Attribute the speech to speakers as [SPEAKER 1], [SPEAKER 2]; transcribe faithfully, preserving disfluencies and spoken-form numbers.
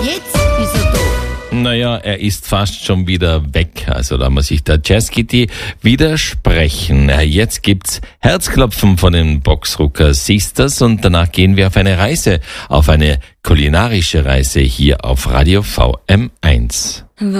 [SPEAKER 1] jetzt ist er da.
[SPEAKER 2] Naja, er ist fast schon wieder weg. Also da muss ich der Jazzkitty widersprechen. Jetzt gibt's Herzklopfen von den Boxrucker Sisters und danach gehen wir auf eine Reise, auf eine kulinarische Reise hier auf Radio V M eins.